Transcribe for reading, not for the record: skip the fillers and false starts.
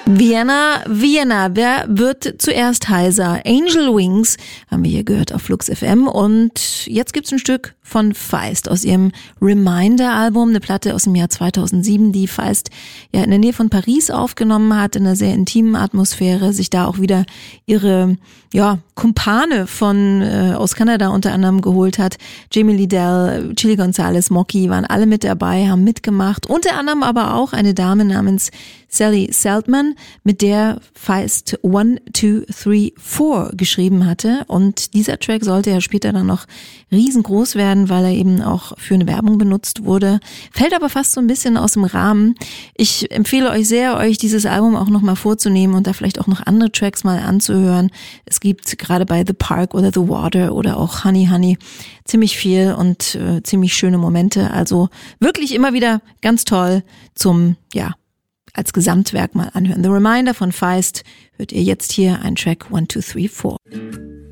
Vienna, Vienna, wer wird zuerst heiser? Angel Wings haben wir hier gehört auf Flux FM und jetzt gibt's ein Stück von Feist aus ihrem Reminder-Album, eine Platte aus dem Jahr 2007, die Feist ja in der Nähe von Paris aufgenommen hat, in einer sehr intimen Atmosphäre, sich da auch wieder ihre Kumpane aus Kanada unter anderem geholt hat. Jamie Liddell, Chili Gonzalez, Mocky waren alle mit dabei, haben mitgemacht, unter anderem aber auch eine Dame namens Sally Seltman, mit der Feist 1, 2, 3, 4 geschrieben hatte. Und dieser Track sollte ja später dann noch riesengroß werden, weil er eben auch für eine Werbung benutzt wurde. Fällt aber fast so ein bisschen aus dem Rahmen. Ich empfehle euch sehr, euch dieses Album auch nochmal vorzunehmen und da vielleicht auch noch andere Tracks mal anzuhören. Es gibt gerade bei The Park oder The Water oder auch Honey Honey ziemlich viel und ziemlich schöne Momente. Also wirklich immer wieder ganz toll als Gesamtwerk mal anhören. The Reminder von Feist hört ihr jetzt hier, ein Track 1, 2, 3, 4.